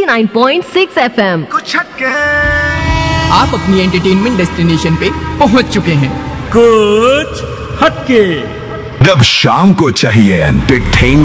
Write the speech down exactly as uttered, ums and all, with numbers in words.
Nine point six F M. कुछ हटके आप अपनी एंटरटेनमेंट डेस्टिनेशन पे पहुंच चुके हैं। कुछ हटके। जब शाम को चाहिए एंटरटेन